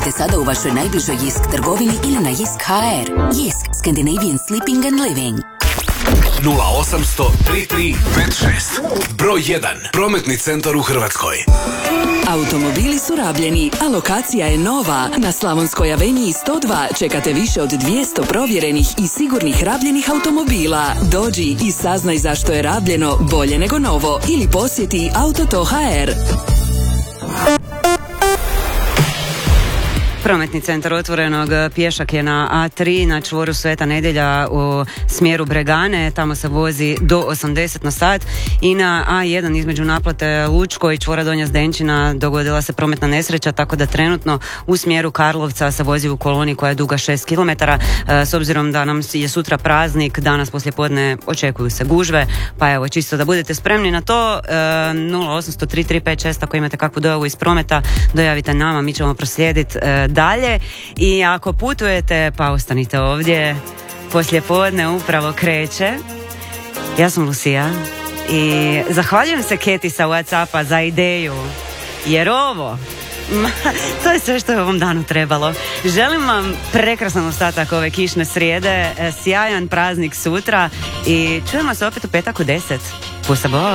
Te sada u vašoj najbližoj Jysk trgovini ili na Jysk.hr. Jysk, Scandinavian Sleeping and Living. 0800 33 56. Broj 1. Prometni centar u Hrvatskoj. Automobili su rabljeni, a lokacija je nova. Na Slavonskoj aveniji 102 čekate više od 200 provjerenih i sigurnih rabljenih automobila. Dođi i saznaj zašto je rabljeno bolje nego novo ili posjeti Auto.hr. Prometni centar Otvorenog pješak je na A3 na čvoru Sveta Nedjelja u smjeru Bregane, tamo se vozi do 80 na sat, i na A1 između naplate Lučko i čvora Donja Zdenčina dogodila se prometna nesreća, tako da trenutno u smjeru Karlovca se vozi u koloni koja je duga 6 km. S obzirom da nam je sutra praznik, danas poslijepodne očekuju se gužve, pa evo, čisto da budete spremni na to. 0800 3356 ako imate kakvu dojavu iz prometa, dojavite nama, mi ćemo proslijediti dalje. I ako putujete, pa ostanite ovdje, poslijepodne upravo kreće. Ja sam Lucija i zahvaljujem se Keti sa WhatsAppa za ideju, jer ovo to je sve što je ovom danu trebalo. Želim vam prekrasan ostatak ove kišne srijede, sjajan praznik sutra i čujemo se opet u petak u 10. Pusa, bol.